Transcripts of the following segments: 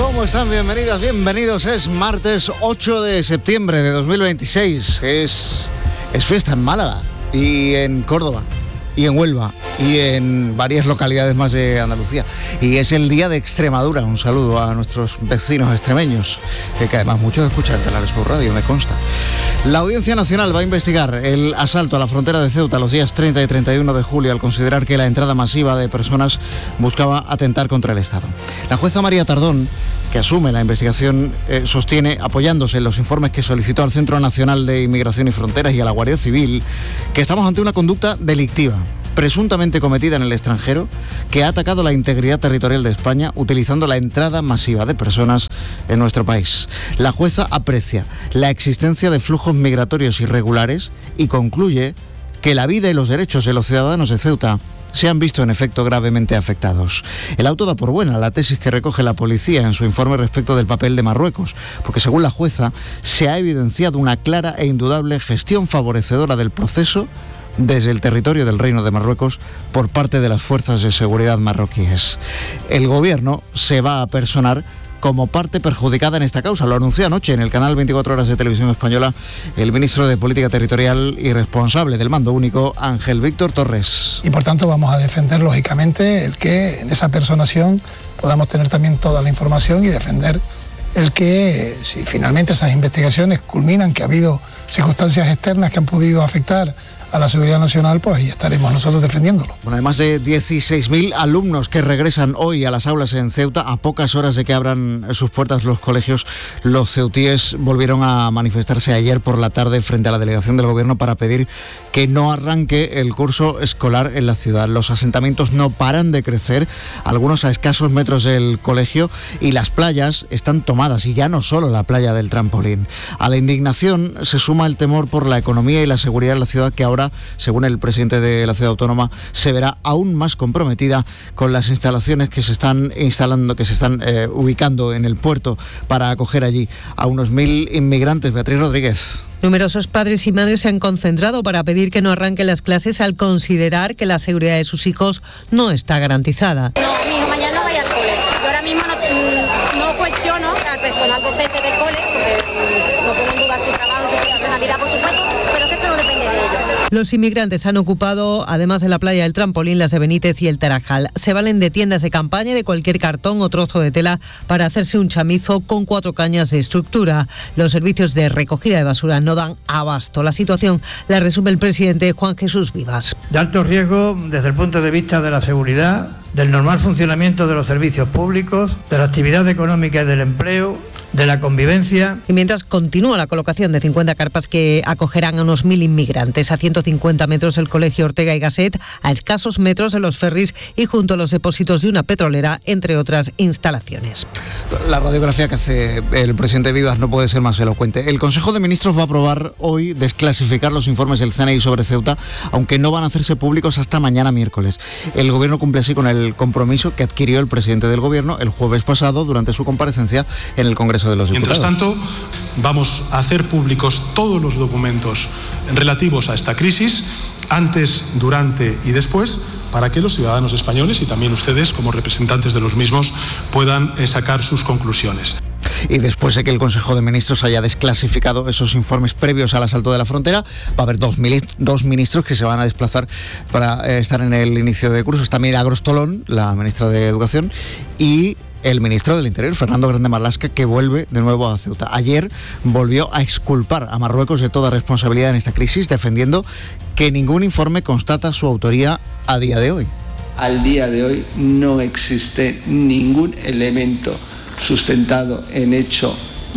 ¿Cómo están? Bienvenidas, bienvenidos. Es martes 8 de septiembre de 2026. Es fiesta en Málaga y en Córdoba y en Huelva y en varias localidades más de Andalucía. Y es el día de Extremadura. Un saludo a nuestros vecinos extremeños, que además muchos escuchan Canal Sur Radio, me consta. La Audiencia Nacional va a investigar el asalto a la frontera de Ceuta los días 30 y 31 de julio al considerar que la entrada masiva de personas buscaba atentar contra el Estado. La jueza María Tardón, que asume la investigación, sostiene, apoyándose en los informes que solicitó al Centro Nacional de Inmigración y Fronteras y a la Guardia Civil, que estamos ante una conducta delictiva, presuntamente cometida en el extranjero, que ha atacado la integridad territorial de España utilizando la entrada masiva de personas en nuestro país. La jueza aprecia la existencia de flujos migratorios irregulares y concluye que la vida y los derechos de los ciudadanos de Ceuta se han visto en efecto gravemente afectados. El auto da por buena la tesis que recoge la policía en su informe respecto del papel de Marruecos, porque según la jueza se ha evidenciado una clara e indudable gestión favorecedora del proceso desde el territorio del Reino de Marruecos por parte de las fuerzas de seguridad marroquíes. El gobierno se va a personar como parte perjudicada en esta causa. Lo anunció anoche en el canal 24 Horas de Televisión Española el ministro de Política Territorial y responsable del Mando Único, Ángel Víctor Torres. Y por tanto vamos a defender lógicamente el que en esa personación podamos tener también toda la información y defender el que si finalmente esas investigaciones culminan, que ha habido circunstancias externas que han podido afectar a la seguridad nacional, pues ahí estaremos nosotros defendiéndolo. Bueno, además de 16.000 alumnos que regresan hoy a las aulas en Ceuta, a pocas horas de que abran sus puertas los colegios, los ceutíes volvieron a manifestarse ayer por la tarde frente a la delegación del gobierno para pedir que no arranque el curso escolar en la ciudad. Los asentamientos no paran de crecer, algunos a escasos metros del colegio, y las playas están tomadas, y ya no solo la playa del Trampolín. A la indignación se suma el temor por la economía y la seguridad de la ciudad, que ahora, según el presidente de la ciudad autónoma, se verá aún más comprometida con las instalaciones que se están ubicando en el puerto para acoger allí a unos 1.000 inmigrantes. Beatriz Rodríguez. Numerosos padres y madres se han concentrado para pedir que no arranquen las clases al considerar que la seguridad de sus hijos no está garantizada. No, mi hijo mañana no vaya al cole. Yo ahora mismo no cuestiono al personal docente del cole, porque no pongo en duda su trabajo, su profesionalidad, por supuesto, pero es que esto no depende de ellos. Los inmigrantes han ocupado, además de la playa del Trampolín, las de Benítez y el Tarajal. Se valen de tiendas de campaña, de cualquier cartón o trozo de tela para hacerse un chamizo con 4 cañas de estructura. Los servicios de recogida de basura no dan abasto. La situación la resume el presidente Juan Jesús Vivas. De alto riesgo desde el punto de vista de la seguridad, del normal funcionamiento de los servicios públicos, de la actividad económica y del empleo, de la convivencia. Y mientras continúa la colocación de 50 carpas que acogerán a unos 1.000 inmigrantes a 150 metros del Colegio Ortega y Gasset, a escasos metros de los ferries y junto a los depósitos de una petrolera, entre otras instalaciones. La radiografía que hace el presidente Vivas no puede ser más elocuente. El Consejo de Ministros va a aprobar hoy desclasificar los informes del CNI sobre Ceuta, aunque no van a hacerse públicos hasta mañana miércoles. El Gobierno cumple así con el compromiso que adquirió el presidente del Gobierno el jueves pasado durante su comparecencia en el Congreso de los Diputados. Mientras tanto, vamos a hacer públicos todos los documentos relativos a esta crisis, antes, durante y después, para que los ciudadanos españoles y también ustedes, como representantes de los mismos, puedan sacar sus conclusiones. Y después de que el Consejo de Ministros haya desclasificado esos informes previos al asalto de la frontera, va a haber dos ministros que se van a desplazar para estar en el inicio de cursos. Está Milagros Tolón, la ministra de Educación, y el ministro del Interior, Fernando Grande Marlaska, que vuelve de nuevo a Ceuta. Ayer volvió a exculpar a Marruecos de toda responsabilidad en esta crisis, defendiendo que ningún informe constata su autoría a día de hoy. Al día de hoy no existe ningún elemento sustentado en hecho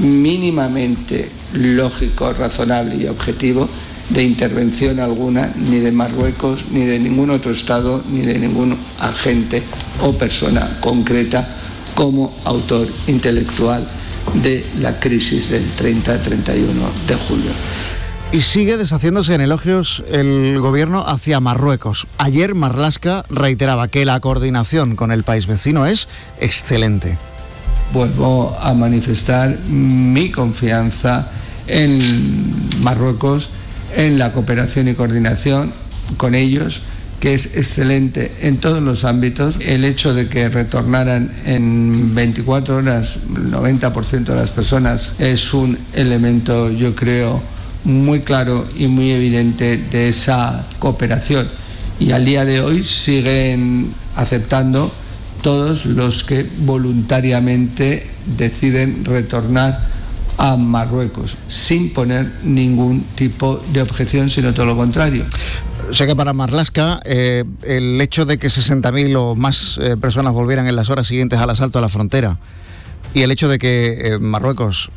mínimamente lógico, razonable y objetivo de intervención alguna, ni de Marruecos, ni de ningún otro Estado, ni de ningún agente o persona concreta como autor intelectual de la crisis del 30-31 de julio. Y sigue deshaciéndose en elogios el gobierno hacia Marruecos. Ayer Marlaska reiteraba que la coordinación con el país vecino es excelente. Vuelvo a manifestar mi confianza en Marruecos, en la cooperación y coordinación con ellos, que es excelente en todos los ámbitos. El hecho de que retornaran en 24 horas el 90% de las personas es un elemento, yo creo, muy claro y muy evidente de esa cooperación. Y al día de hoy siguen aceptando todos los que voluntariamente deciden retornar a Marruecos, sin poner ningún tipo de objeción, sino todo lo contrario. Sé que para Marlaska el hecho de que 60.000 o más personas volvieran en las horas siguientes al asalto a la frontera y el hecho de que Marruecos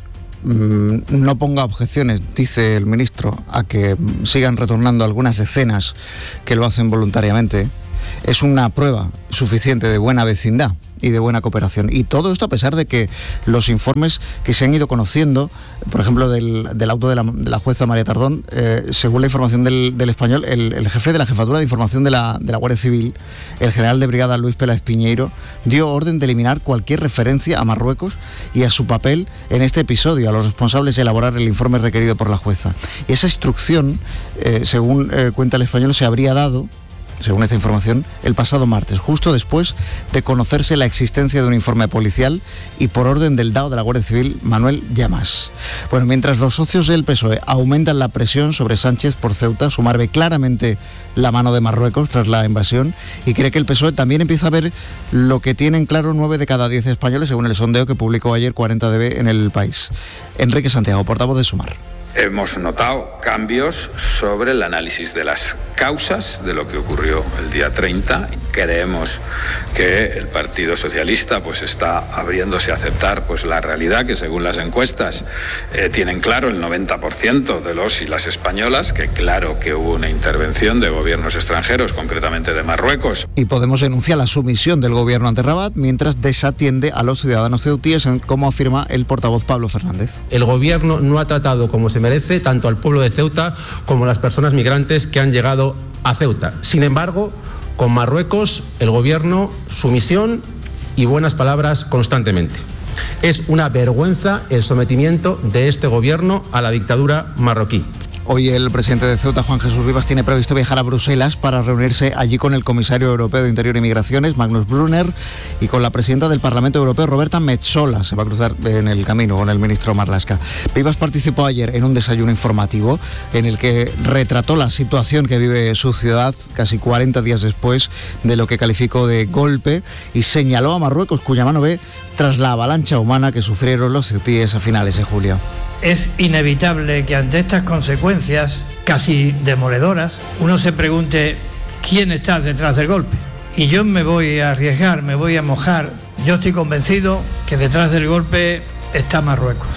no ponga objeciones, dice el ministro, a que sigan retornando algunas decenas que lo hacen voluntariamente, es una prueba suficiente de buena vecindad y de buena cooperación. Y todo esto a pesar de que los informes que se han ido conociendo, por ejemplo del auto de la jueza María Tardón, según la información del Español, el jefe de la Jefatura de Información de la Guardia Civil, el general de brigada Luis Peláez Piñeiro, dio orden de eliminar cualquier referencia a Marruecos y a su papel en este episodio, a los responsables de elaborar el informe requerido por la jueza. Y esa instrucción, según cuenta el Español, se habría dado, según esta información, el pasado martes, justo después de conocerse la existencia de un informe policial y por orden del DAO de la Guardia Civil, Manuel Llamas. Bueno, mientras los socios del PSOE aumentan la presión sobre Sánchez por Ceuta, Sumar ve claramente la mano de Marruecos tras la invasión y cree que el PSOE también empieza a ver lo que tienen claro 9 de cada 10 españoles, según el sondeo que publicó ayer 40DB en El País. Enrique Santiago, portavoz de Sumar. Hemos notado cambios sobre el análisis de las causas de lo que ocurrió el día 30. Creemos que el Partido Socialista pues está abriéndose a aceptar pues la realidad que según las encuestas tienen claro el 90% de los y las españolas, que claro que hubo una intervención de gobiernos extranjeros, concretamente de Marruecos. Y Podemos denuncia la sumisión del gobierno ante Rabat mientras desatiende a los ciudadanos ceutíes, como afirma el portavoz Pablo Fernández. El gobierno no ha tratado como se merece tanto al pueblo de Ceuta como a las personas migrantes que han llegado a Ceuta. Sin embargo, con Marruecos, el gobierno, sumisión y buenas palabras constantemente. Es una vergüenza el sometimiento de este gobierno a la dictadura marroquí. Hoy el presidente de Ceuta, Juan Jesús Rivas, tiene previsto viajar a Bruselas para reunirse allí con el comisario europeo de Interior y Migraciones, Magnus Brunner, y con la presidenta del Parlamento Europeo, Roberta Metsola. Se va a cruzar en el camino con el ministro Marlaska. Rivas participó ayer en un desayuno informativo en el que retrató la situación que vive su ciudad casi 40 días después de lo que calificó de golpe y señaló a Marruecos, cuya mano ve tras la avalancha humana que sufrieron los ceutíes a finales de julio. Es inevitable que ante estas consecuencias casi demoledoras uno se pregunte quién está detrás del golpe. Y yo me voy a arriesgar, me voy a mojar. Yo estoy convencido que detrás del golpe está Marruecos.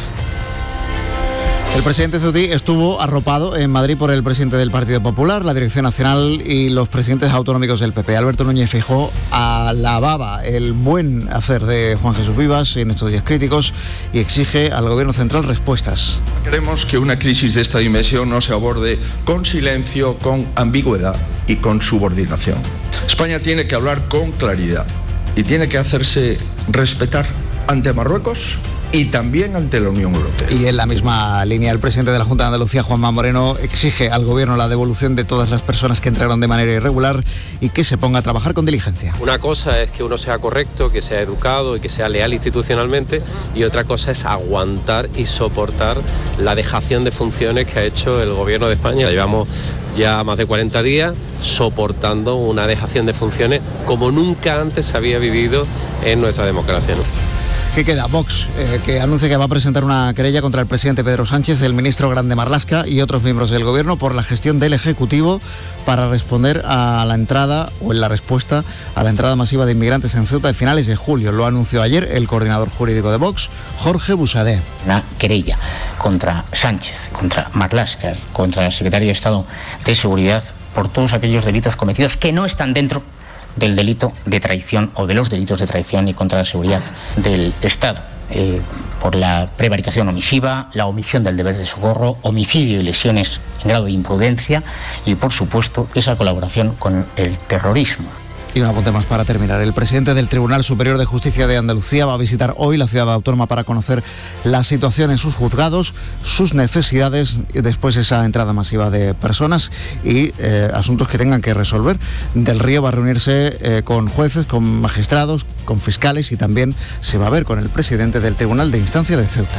El presidente ceutí estuvo arropado en Madrid por el presidente del Partido Popular, la Dirección Nacional y los presidentes autonómicos del PP. Alberto Núñez Feijóo alababa el buen hacer de Juan Jesús Rivas en estos días críticos y exige al Gobierno central respuestas. Queremos que una crisis de esta dimensión no se aborde con silencio, con ambigüedad y con subordinación. España tiene que hablar con claridad y tiene que hacerse respetar ante Marruecos y también ante la Unión Europea. Y en la misma línea, el presidente de la Junta de Andalucía, Juanma Moreno, exige al Gobierno la devolución de todas las personas que entraron de manera irregular y que se ponga a trabajar con diligencia. Una cosa es que uno sea correcto, que sea educado y que sea leal institucionalmente, y otra cosa es aguantar y soportar la dejación de funciones que ha hecho el Gobierno de España. Llevamos ya más de 40 días soportando una dejación de funciones como nunca antes se había vivido en nuestra democracia, ¿no? ¿Qué queda? Vox, que anuncia que va a presentar una querella contra el presidente Pedro Sánchez, el ministro Grande Marlaska y otros miembros del Gobierno por la gestión del Ejecutivo para responder a la entrada o en la respuesta a la entrada masiva de inmigrantes en Ceuta de finales de julio. Lo anunció ayer el coordinador jurídico de Vox, Jorge Busadé. Una querella contra Sánchez, contra Marlaska, contra el secretario de Estado de Seguridad por todos aquellos delitos cometidos que no están dentro del delito de traición o de los delitos de traición y contra la seguridad del Estado, por la prevaricación omisiva, la omisión del deber de socorro, homicidio y lesiones en grado de imprudencia y, por supuesto, esa colaboración con el terrorismo. Y un apunte más para terminar. El presidente del Tribunal Superior de Justicia de Andalucía va a visitar hoy la ciudad autónoma para conocer la situación en sus juzgados, sus necesidades, después esa entrada masiva de personas y asuntos que tengan que resolver. Del Río va a reunirse con jueces, con magistrados, con fiscales y también se va a ver con el presidente del Tribunal de Instancia de Ceuta.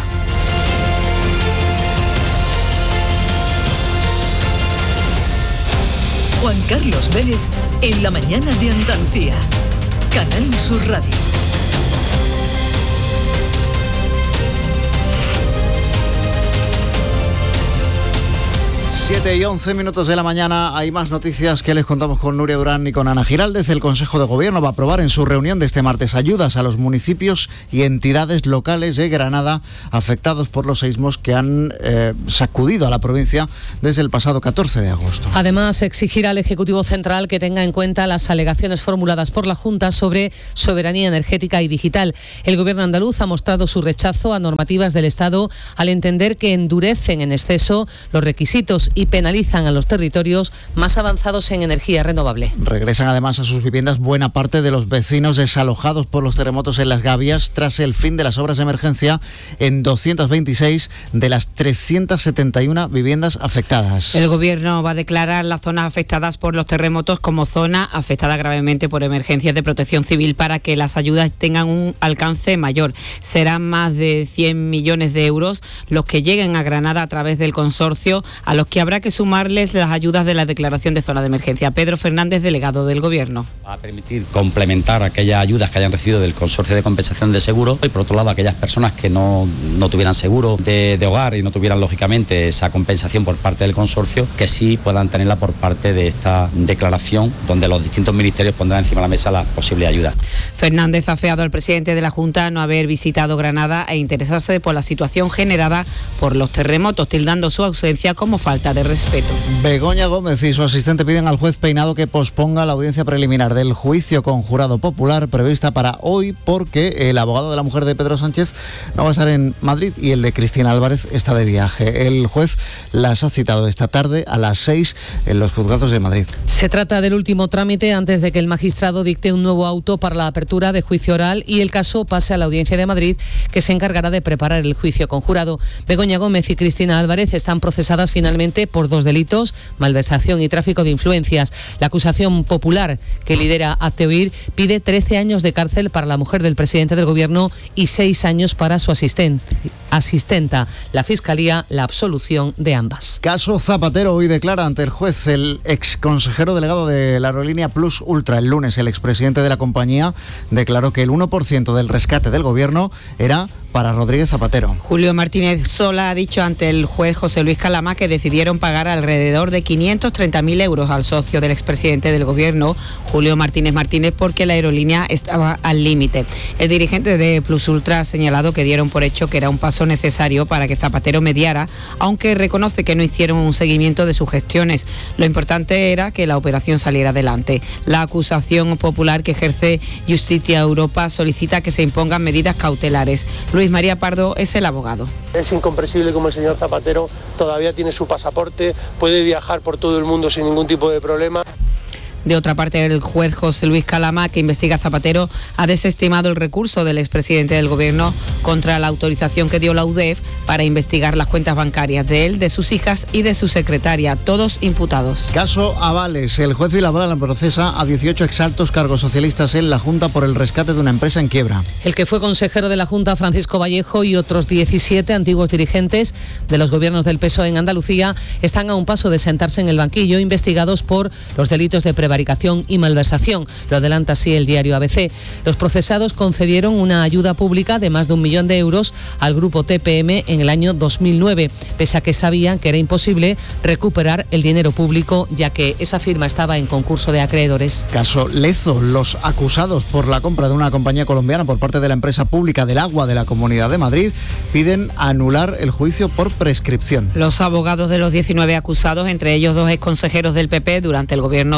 Juan Carlos Vélez en la mañana de Andalucía. Canal Sur Radio. 7:11 de la mañana, hay más noticias que les contamos con Nuria Durán y con Ana Giraldez. El Consejo de Gobierno va a aprobar en su reunión de este martes ayudas a los municipios y entidades locales de Granada afectados por los seísmos que han sacudido a la provincia desde el pasado 14 de agosto. Además, exigirá al Ejecutivo Central que tenga en cuenta las alegaciones formuladas por la Junta sobre soberanía energética y digital. El Gobierno andaluz ha mostrado su rechazo a normativas del Estado al entender que endurecen en exceso los requisitos y penalizan a los territorios más avanzados en energía renovable. Regresan además a sus viviendas buena parte de los vecinos desalojados por los terremotos en Las Gavias tras el fin de las obras de emergencia en 226 de las 371 viviendas afectadas. El Gobierno va a declarar las zonas afectadas por los terremotos como zona afectada gravemente por emergencias de protección civil para que las ayudas tengan un alcance mayor. Serán más de 100 millones de euros los que lleguen a Granada a través del consorcio, a los que habrá que sumarles las ayudas de la declaración de zona de emergencia. Pedro Fernández, delegado del Gobierno. Va a permitir complementar aquellas ayudas que hayan recibido del Consorcio de Compensación de Seguro y, por otro lado, aquellas personas que no tuvieran seguro de hogar y no tuvieran, lógicamente, esa compensación por parte del consorcio, que sí puedan tenerla por parte de esta declaración, donde los distintos ministerios pondrán encima de la mesa las posibles ayudas. Fernández ha afeado al presidente de la Junta no haber visitado Granada e interesarse por la situación generada por los terremotos, tildando su ausencia como falta de respeto. Begoña Gómez y su asistente piden al juez Peinado que posponga la audiencia preliminar del juicio con jurado popular prevista para hoy porque el abogado de la mujer de Pedro Sánchez no va a estar en Madrid y el de Cristina Álvarez está de viaje. El juez las ha citado esta tarde a las 6 en los juzgados de Madrid. Se trata del último trámite antes de que el magistrado dicte un nuevo auto para la apertura de juicio oral y el caso pase a la Audiencia de Madrid, que se encargará de preparar el juicio con jurado. Begoña Gómez y Cristina Álvarez están procesadas finalmente por 2 delitos, malversación y tráfico de influencias. La acusación popular que lidera Hazte Oír pide 13 años de cárcel para la mujer del presidente del Gobierno y 6 años para su asistenta. La Fiscalía la absolución de ambas. Caso Zapatero. Hoy declara ante el juez el exconsejero delegado de la aerolínea Plus Ultra. El lunes el expresidente de la compañía declaró que el 1% del rescate del Gobierno era para Rodríguez Zapatero. Julio Martínez Sola ha dicho ante el juez José Luis Calama que decidieron pagar alrededor de 530.000 euros al socio del expresidente del Gobierno, Julio Martínez porque la aerolínea estaba al límite. El dirigente de Plus Ultra ha señalado que dieron por hecho que era un paso necesario para que Zapatero mediara, aunque reconoce que no hicieron un seguimiento de sus gestiones. Lo importante era que la operación saliera adelante. La acusación popular que ejerce Justicia Europa solicita que se impongan medidas cautelares. Luis María Pardo es el abogado. Es incomprensible como el señor Zapatero todavía tiene su pasaporte, puede viajar por todo el mundo sin ningún tipo de problema. De otra parte, el juez José Luis Calama, que investiga a Zapatero, ha desestimado el recurso del expresidente del Gobierno contra la autorización que dio la UDEF para investigar las cuentas bancarias de él, de sus hijas y de su secretaria, todos imputados. Caso Avales. El juez Vilaboral procesa a 18 exaltos cargos socialistas en la Junta por el rescate de una empresa en quiebra. El que fue consejero de la Junta, Francisco Vallejo, y otros 17 antiguos dirigentes de los gobiernos del PSOE en Andalucía están a un paso de sentarse en el banquillo, investigados por los delitos de prevaricación y malversación. Lo adelanta así el diario ABC. Los procesados concedieron una ayuda pública de más de 1 millón de euros al grupo TPM en el año 2009, pese a que sabían que era imposible recuperar el dinero público, ya que esa firma estaba en concurso de acreedores. Caso Lezo. Los acusados por la compra de una compañía colombiana por parte de la empresa pública del agua de la Comunidad de Madrid piden anular el juicio por prescripción. Los abogados de los 19 acusados, entre ellos 2 exconsejeros del PP durante el gobierno de Alberto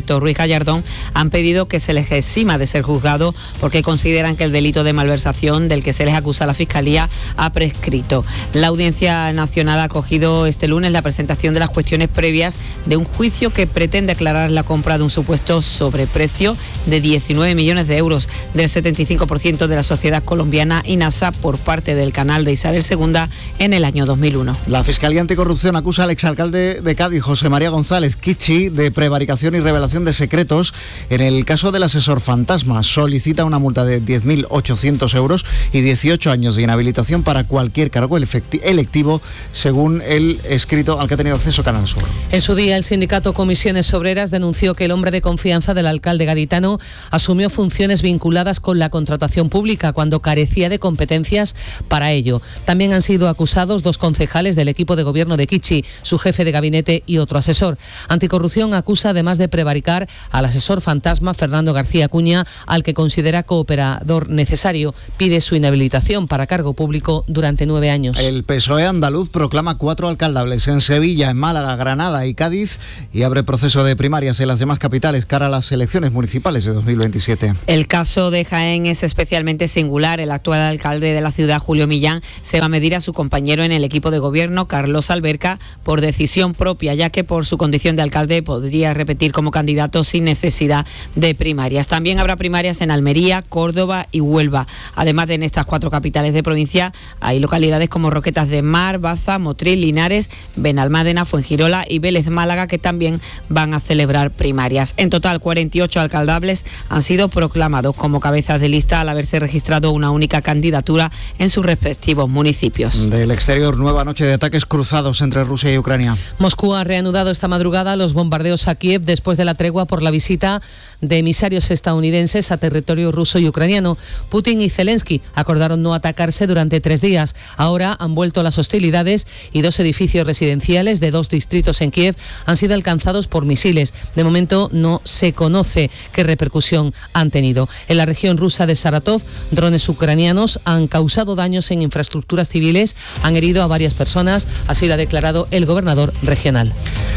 Víctor Ruiz Gallardón han pedido que se les exima de ser juzgado porque consideran que el delito de malversación del que se les acusa a la Fiscalía ha prescrito. La Audiencia Nacional ha acogido este lunes la presentación de las cuestiones previas de un juicio que pretende aclarar la compra de un supuesto sobreprecio de 19 millones de euros del 75% de la sociedad colombiana Inasa por parte del canal de Isabel II en el año 2001. La Fiscalía Anticorrupción acusa al exalcalde de Cádiz, José María González Kichi, de prevaricación y revelación de secretos en el caso del asesor fantasma. Solicita una multa de 10.800 euros y 18 años de inhabilitación para cualquier cargo electivo, según el escrito al que ha tenido acceso Canal Sur. En su día, el sindicato Comisiones Obreras denunció que el hombre de confianza del alcalde gaditano asumió funciones vinculadas con la contratación pública cuando carecía de competencias para ello. También han sido acusados 2 concejales del equipo de gobierno de Kichi, su jefe de gabinete y otro asesor. Anticorrupción acusa además de prevaricar al asesor fantasma Fernando García Acuña, al que considera cooperador necesario. Pide su inhabilitación para cargo público durante 9 años. El PSOE andaluz proclama 4 alcaldables en Sevilla, en Málaga, Granada y Cádiz y abre proceso de primarias en las demás capitales cara a las elecciones municipales de 2027. El caso de Jaén es especialmente singular. El actual alcalde de la ciudad, Julio Millán, se va a medir a su compañero en el equipo de gobierno, Carlos Alberca, por decisión propia, ya que por su condición de alcalde podría repetir como candidato sin necesidad de primarias. También habrá primarias en Almería, Córdoba y Huelva. Además de en estas 4 capitales de provincia, hay localidades como Roquetas de Mar, Baza, Motril, Linares, Benalmádena, Fuengirola y Vélez Málaga, que también van a celebrar primarias. En total, 48 alcaldables han sido proclamados como cabezas de lista al haberse registrado una única candidatura en sus respectivos municipios. Del exterior, nueva noche de ataques cruzados entre Rusia y Ucrania. Moscú ha reanudado esta madrugada los bombardeos a Kiev después de la tregua por la visita de emisarios estadounidenses a territorio ruso y ucraniano. Putin y Zelensky acordaron no atacarse durante 3 días. Ahora han vuelto las hostilidades y 2 edificios residenciales de 2 distritos en Kiev han sido alcanzados por misiles. De momento no se conoce qué repercusión han tenido. En la región rusa de Saratov, drones ucranianos han causado daños en infraestructuras civiles, han herido a varias personas, así lo ha declarado el gobernador regional.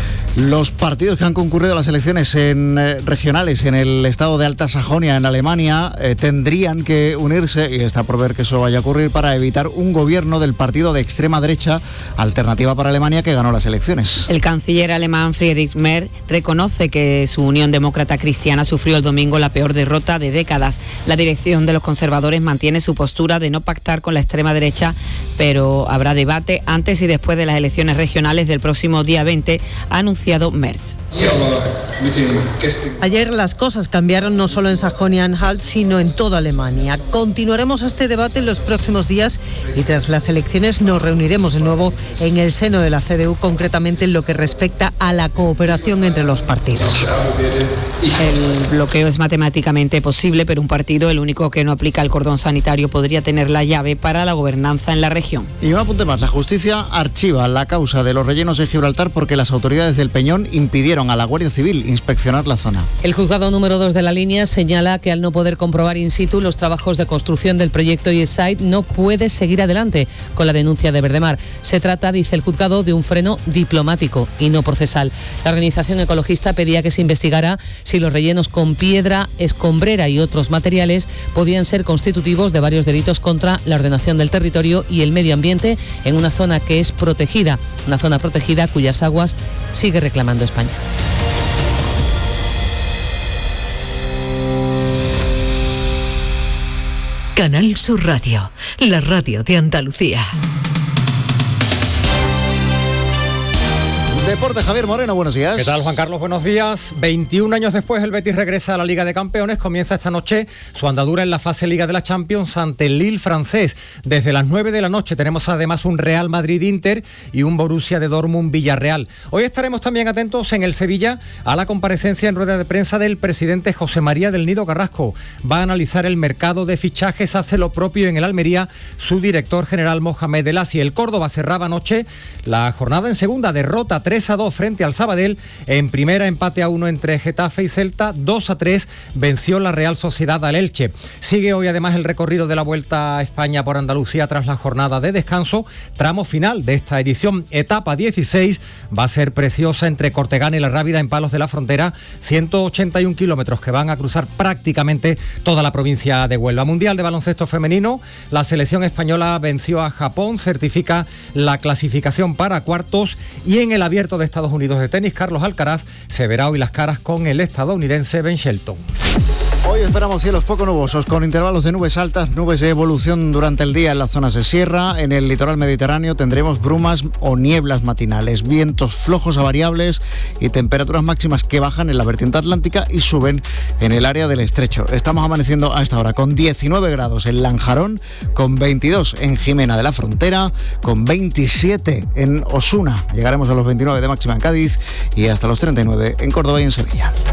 Los partidos que han concurrido a las elecciones regionales en el estado de Alta Sajonia, en Alemania, tendrían que unirse, y está por ver que eso vaya a ocurrir, para evitar un gobierno del partido de extrema derecha, Alternativa para Alemania, que ganó las elecciones. El canciller alemán Friedrich Merz reconoce que su Unión Demócrata Cristiana sufrió el domingo la peor derrota de décadas. La dirección de los conservadores mantiene su postura de no pactar con la extrema derecha, pero habrá debate antes y después de las elecciones regionales del próximo día 20, ha anunciado Merz. Ayer las cosas cambiaron no solo en Sajonia-Anhalt, sino en toda Alemania. Continuaremos este debate en los próximos días y tras las elecciones nos reuniremos de nuevo en el seno de la CDU, concretamente en lo que respecta a la cooperación entre los partidos. El bloqueo es matemáticamente posible, pero un partido, el único que no aplica el cordón sanitario, podría tener la llave para la gobernanza en la región. Y un apunte más, la justicia archiva la causa de los rellenos de Gibraltar porque las autoridades del Peñón impidieron a la Guardia Civil inspeccionar la zona. El juzgado número 2 de la línea señala que al no poder comprobar in situ los trabajos de construcción del proyecto YesSite no puede seguir adelante con la denuncia de Verdemar. Se trata, dice el juzgado, de un freno diplomático y no procesal. La organización ecologista pedía que se investigara si los rellenos con piedra, escombrera y otros materiales podían ser constitutivos de varios delitos contra la ordenación del territorio y el medio ambiente en una zona que es protegida, una zona protegida cuyas aguas sigue reclamando España. Canal Sur Radio, la radio de Andalucía. Deporte, Javier Moreno, buenos días. ¿Qué tal, Juan Carlos? Buenos días. 21 años después, el Betis regresa a la Liga de Campeones. Comienza esta noche su andadura en la fase Liga de la Champions ante el Lille francés. Desde las 9 de la noche tenemos además un Real Madrid-Inter y un Borussia de Dortmund-Villarreal. Hoy estaremos también atentos en el Sevilla a la comparecencia en rueda de prensa del presidente José María del Nido Carrasco. Va a analizar el mercado de fichajes, hace lo propio en el Almería su director general Mohamed El Assi. El Córdoba cerraba anoche la jornada en segunda, derrota 3 3-2 frente al Sabadell. En primera, empate a 1 entre Getafe y Celta. 2-3 venció la Real Sociedad al Elche. Sigue hoy además el recorrido de la Vuelta a España por Andalucía tras la jornada de descanso. Tramo final de esta edición, etapa 16, va a ser preciosa entre Cortegana y La Rábida en Palos de la Frontera. 181 kilómetros que van a cruzar prácticamente toda la provincia de Huelva. Mundial de baloncesto femenino, la selección española venció a Japón, certifica la clasificación para cuartos, y en el Abierto de Estados Unidos de tenis, Carlos Alcaraz se verá hoy las caras con el estadounidense Ben Shelton. Hoy esperamos cielos poco nubosos, con intervalos de nubes altas, nubes de evolución durante el día en las zonas de sierra. En el litoral mediterráneo tendremos brumas o nieblas matinales, vientos flojos a variables y temperaturas máximas que bajan en la vertiente atlántica y suben en el área del estrecho. Estamos amaneciendo a esta hora con 19 grados en Lanjarón, con 22 en Jimena de la Frontera, con 27 en Osuna. Llegaremos a los 29 de máxima en Cádiz y hasta los 39 en Córdoba y en Sevilla.